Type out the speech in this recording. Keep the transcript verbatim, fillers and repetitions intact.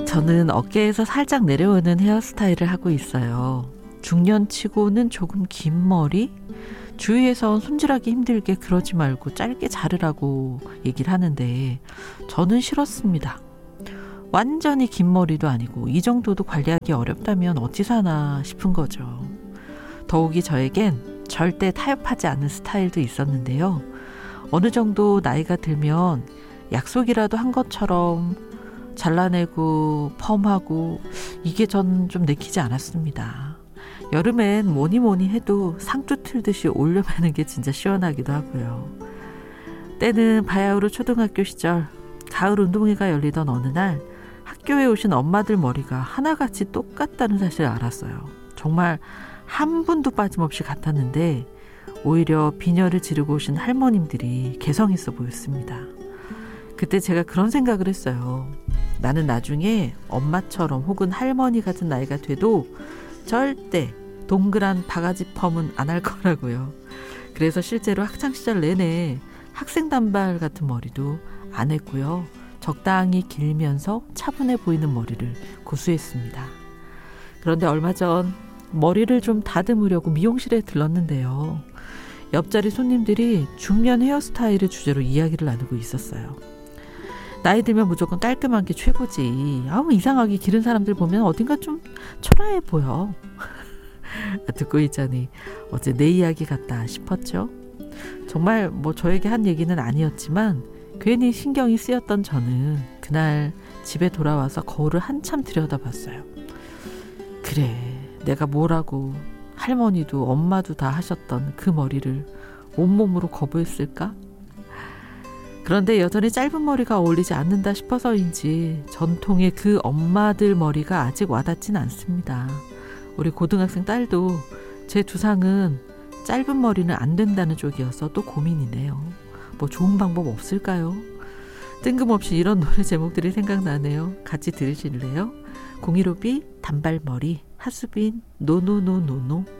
저는 어깨에서 살짝 내려오는 헤어스타일을 하고 있어요. 중년치고는 조금 긴 머리? 주위에선 손질하기 힘들게 그러지 말고 짧게 자르라고 얘기를 하는데 저는 싫었습니다. 완전히 긴 머리도 아니고 이 정도도 관리하기 어렵다면 어찌 사나 싶은 거죠. 더욱이 저에겐 절대 타협하지 않는 스타일도 있었는데요. 어느 정도 나이가 들면 약속이라도 한 것처럼 잘라내고 펌하고 이게 전 좀 내키지 않았습니다. 여름엔 뭐니 뭐니 해도 상추 틀듯이 올려매는 게 진짜 시원하기도 하고요. 때는 바야흐로 초등학교 시절 가을 운동회가 열리던 어느 날 학교에 오신 엄마들 머리가 하나같이 똑같다는 사실을 알았어요. 정말 한 분도 빠짐없이 같았는데 오히려 비녀를 지르고 오신 할머님들이 개성 있어 보였습니다. 그때 제가 그런 생각을 했어요. 나는 나중에 엄마처럼 혹은 할머니 같은 나이가 돼도 절대 동그란 바가지 펌은 안 할 거라고요. 그래서 실제로 학창시절 내내 학생 단발 같은 머리도 안 했고요. 적당히 길면서 차분해 보이는 머리를 고수했습니다. 그런데 얼마 전 머리를 좀 다듬으려고 미용실에 들렀는데요. 옆자리 손님들이 중년 헤어스타일을 주제로 이야기를 나누고 있었어요. 나이 들면 무조건 깔끔한 게 최고지. 아우 이상하게 기른 사람들 보면 어딘가 좀 초라해 보여. 듣고 있자니 어제 내 이야기 같다 싶었죠. 정말 뭐 저에게 한 얘기는 아니었지만 괜히 신경이 쓰였던 저는 그날 집에 돌아와서 거울을 한참 들여다봤어요. 그래, 내가 뭐라고 할머니도 엄마도 다 하셨던 그 머리를 온몸으로 거부했을까? 그런데 여전히 짧은 머리가 어울리지 않는다 싶어서인지 전통의 그 엄마들 머리가 아직 와닿진 않습니다. 우리 고등학생 딸도 제 두상은 짧은 머리는 안 된다는 쪽이어서 또 고민이네요. 뭐 좋은 방법 없을까요? 뜬금없이 이런 노래 제목들이 생각나네요. 같이 들으실래요? 공일오비 단발머리, 하수빈 노노노노노.